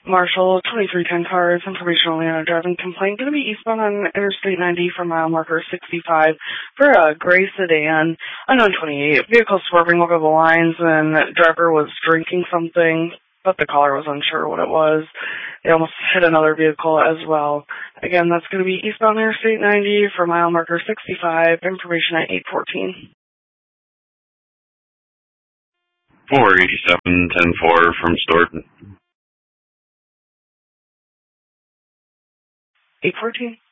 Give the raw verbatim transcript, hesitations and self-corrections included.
Marshall, twenty-three ten cars, information only on a driving complaint. Going to be eastbound on Interstate ninety for mile marker sixty-five for a gray sedan, unknown twenty-eight. Vehicle swerving over the lines and driver was drinking something, but the caller was unsure what it was. They almost hit another vehicle as well. Again, that's going to be eastbound Interstate ninety for mile marker sixty-five, information at eight fourteen. four eighty-seven ten four from Storton. eight fourteen.